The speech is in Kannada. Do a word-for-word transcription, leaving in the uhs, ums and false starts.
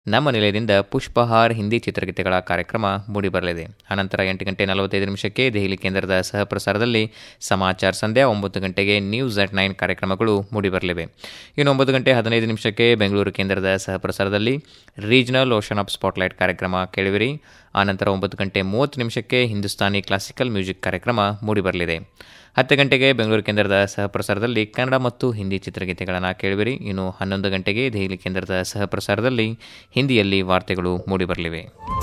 ನಮ್ಮ ನಿಲಯದಿಂದ ಪುಷ್ಪಹಾರ್ ಹಿಂದಿ ಚಿತ್ರಗೀತೆಗಳ ಕಾರ್ಯಕ್ರಮ ಮೂಡಿಬರಲಿದೆ. ಅನಂತರ ಎಂಟು ಗಂಟೆ ನಲವತ್ತೈದು ನಿಮಿಷಕ್ಕೆ ದೆಹಲಿ ಕೇಂದ್ರದ ಸಹಪ್ರಸಾರದಲ್ಲಿ ಸಮಾಚಾರ ಸಂಧ್ಯಾ, ಒಂಬತ್ತು ಗಂಟೆಗೆ ನ್ಯೂಸ್ ಅಟ್ ನೈನ್ ಕಾರ್ಯಕ್ರಮಗಳು ಮೂಡಿಬರಲಿವೆ. ಇನ್ನು ಒಂಬತ್ತು ಗಂಟೆ ಹದಿನೈದು ನಿಮಿಷಕ್ಕೆ ಬೆಂಗಳೂರು ಕೇಂದ್ರದ ಸಹಪ್ರಸಾರದಲ್ಲಿ ರೀಜನಲ್ ಓಷನ್ ಆಫ್ ಸ್ಪಾಟ್ಲೈಟ್ ಕಾರ್ಯಕ್ರಮ ಕೇಳುವಿರಿ. ಆನಂತರ ಒಂಬತ್ತು ಗಂಟೆ ಮೂವತ್ತು ನಿಮಿಷಕ್ಕೆ ಹಿಂದೂಸ್ತಾನಿ ಕ್ಲಾಸಿಕಲ್ ಮ್ಯೂಸಿಕ್ ಕಾರ್ಯಕ್ರಮ ಮೂಡಿಬರಲಿದೆ. ಹತ್ತು ಗಂಟೆಗೆ ಬೆಂಗಳೂರು ಕೇಂದ್ರದ ಸಹಪ್ರಸಾರದಲ್ಲಿ ಕನ್ನಡ ಮತ್ತು ಹಿಂದಿ ಚಿತ್ರಗೀತೆಗಳನ್ನು ಕೇಳುವಿರಿ. ಇನ್ನು ಹನ್ನೊಂದು ಗಂಟೆಗೆ ದೆಹಲಿ ಕೇಂದ್ರದ ಸಹಪ್ರಸಾರದಲ್ಲಿ ಹಿಂದಿಯಲ್ಲಿ ವಾರ್ತೆಗಳು ಮೂಡಿಬರಲಿವೆ.